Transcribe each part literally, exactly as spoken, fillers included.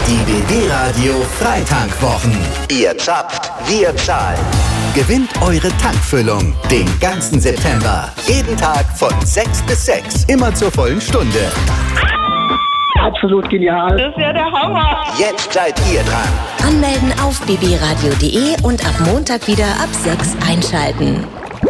Die B B-Radio Freitankwwochen. Ihr zapft, wir zahlen. Gewinnt eure Tankfüllung den ganzen September. Jeden Tag von sechs bis sechs. Immer zur vollen Stunde. Absolut genial. Das ist ja der Hammer. Jetzt seid ihr dran. Anmelden auf b b radio punkt d e und ab Montag wieder ab sechs einschalten.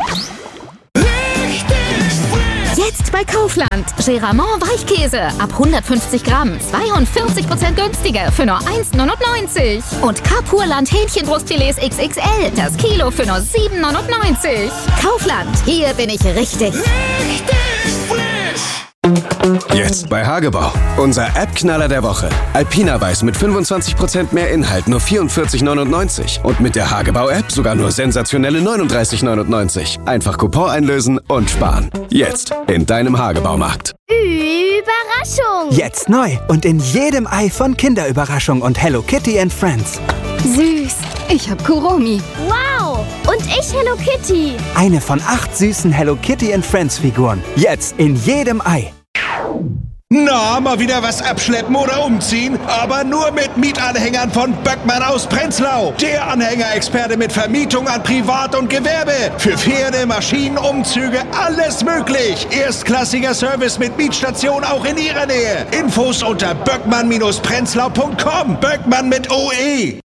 Jetzt bei Kaufland. Geramont Weichkäse ab hundertfünfzig Gramm. zweiundvierzig Prozent günstiger für nur eins neunundneunzig. Und Carpurland Hähnchenbrustfilets X X L. Das Kilo für nur sieben neunundneunzig. Kaufland. Hier bin ich richtig. Richtig frisch. Jetzt bei Hagebau. Unser App-Knaller der Woche. Alpina Weiß mit fünfundzwanzig Prozent mehr Inhalt, nur vierundvierzig neunundneunzig. Und mit der Hagebau-App sogar nur sensationelle neununddreißig neunundneunzig. Einfach Coupon einlösen und sparen. Jetzt in deinem Hagebaumarkt. Überraschung! Jetzt neu und in jedem Ei von Kinderüberraschung und Hello Kitty and Friends. Süß. Ich hab Kuromi. Wow! Und ich Hello Kitty. Eine von acht süßen Hello Kitty and Friends Figuren. Jetzt in jedem Ei. Na, mal wieder was abschleppen oder umziehen? Aber nur mit Mietanhängern von Böckmann aus Prenzlau. Der Anhängerexperte mit Vermietung an Privat- und Gewerbe. Für Pferde, Maschinen, Umzüge, alles möglich. Erstklassiger Service mit Mietstation auch in Ihrer Nähe. Infos unter böckmann Bindestrich prenzlau punkt com. Böckmann mit O E.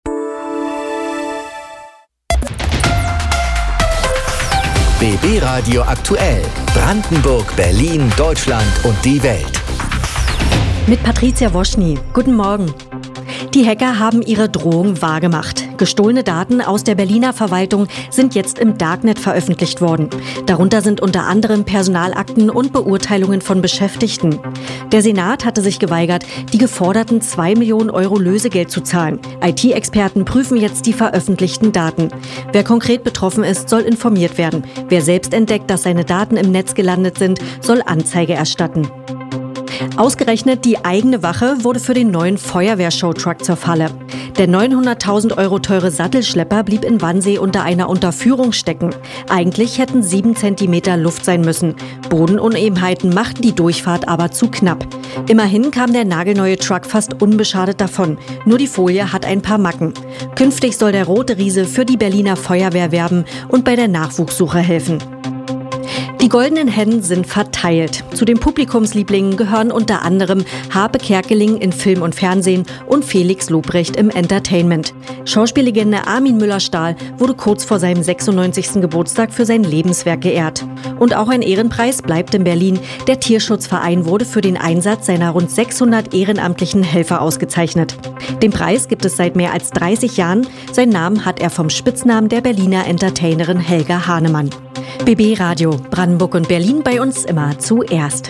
B B-Radio aktuell. Brandenburg, Berlin, Deutschland und die Welt. Mit Patricia Woschny. Guten Morgen. Die Hacker haben ihre Drohung wahrgemacht. Gestohlene Daten aus der Berliner Verwaltung sind jetzt im Darknet veröffentlicht worden. Darunter sind unter anderem Personalakten und Beurteilungen von Beschäftigten. Der Senat hatte sich geweigert, die geforderten zwei Millionen Euro Lösegeld zu zahlen. I T-Experten prüfen jetzt die veröffentlichten Daten. Wer konkret betroffen ist, soll informiert werden. Wer selbst entdeckt, dass seine Daten im Netz gelandet sind, soll Anzeige erstatten. Ausgerechnet die eigene Wache wurde für den neuen Feuerwehrshowtruck zur Falle. Der neunhunderttausend Euro teure Sattelschlepper blieb in Wannsee unter einer Unterführung stecken. Eigentlich hätten sieben Zentimeter Luft sein müssen. Bodenunebenheiten machten die Durchfahrt aber zu knapp. Immerhin kam der nagelneue Truck fast unbeschadet davon. Nur die Folie hat ein paar Macken. Künftig soll der rote Riese für die Berliner Feuerwehr werben und bei der Nachwuchssuche helfen. Die goldenen Hennen sind verteilt. Zu den Publikumslieblingen gehören unter anderem Harpe Kerkeling in Film und Fernsehen und Felix Lobrecht im Entertainment. Schauspiellegende Armin Müller-Stahl wurde kurz vor seinem sechsundneunzigsten Geburtstag für sein Lebenswerk geehrt. Und auch ein Ehrenpreis bleibt in Berlin. Der Tierschutzverein wurde für den Einsatz seiner rund sechshundert ehrenamtlichen Helfer ausgezeichnet. Den Preis gibt es seit mehr als dreißig Jahren. Seinen Namen hat er vom Spitznamen der Berliner Entertainerin Helga Hahnemann. B B-Radio, Brandenburg und Berlin bei uns immer zuerst.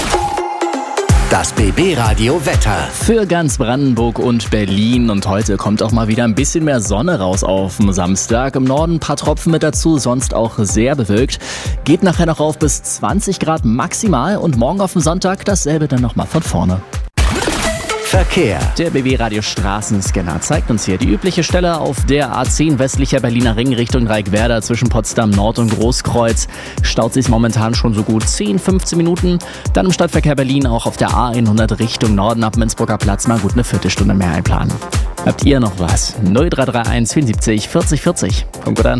Das B B-Radio Wetter. Für ganz Brandenburg und Berlin. Und heute kommt auch mal wieder ein bisschen mehr Sonne raus auf dem Samstag. Im Norden ein paar Tropfen mit dazu, sonst auch sehr bewölkt. Geht nachher noch auf bis zwanzig Grad maximal. Und morgen auf dem Sonntag dasselbe dann nochmal von vorne. Verkehr. Der B B-Radio Straßenscanner zeigt uns hier die übliche Stelle auf der A zehn westlicher Berliner Ring Richtung Dreieckwerder zwischen Potsdam Nord und Großkreuz. Staut sich momentan schon so gut zehn, fünfzehn Minuten. Dann im Stadtverkehr Berlin auch auf der A hundert Richtung Norden ab Menzburger Platz mal gut eine Viertelstunde mehr einplanen. Habt ihr noch was? null drei drei eins vierundsiebzig vierzig vierzig. Kommt gut an.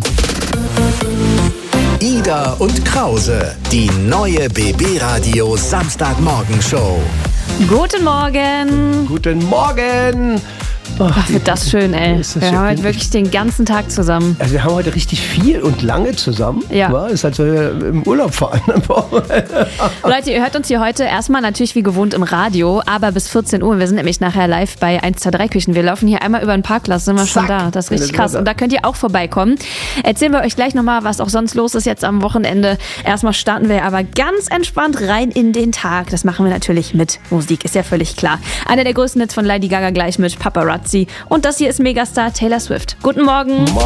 Ida und Krause. Die neue B B-Radio Samstagmorgenshow. Guten Morgen. Guten Morgen. Ach, wird das schön, ey. Das wir haben heute wirklich den ganzen Tag zusammen. Also wir haben heute richtig viel und lange zusammen. Ja. Ja, ist als wir im Urlaub fahren. Leute, ihr hört uns hier heute erstmal natürlich wie gewohnt im Radio, aber bis vierzehn Uhr. Wir sind nämlich nachher live bei eins zwei drei Küchen. Wir laufen hier einmal über den Parkplatz, sind wir schon Zack. da. Das ist richtig Das krass. ist Und da könnt ihr auch vorbeikommen. Erzählen wir euch gleich nochmal, was auch sonst los ist jetzt am Wochenende. Erstmal starten wir aber ganz entspannt rein in den Tag. Das machen wir natürlich mit Musik, ist ja völlig klar. Einer der größten Hits von Lady Gaga gleich mit Paparazzi. Und das hier ist Megastar Taylor Swift. Guten Morgen. Morgen.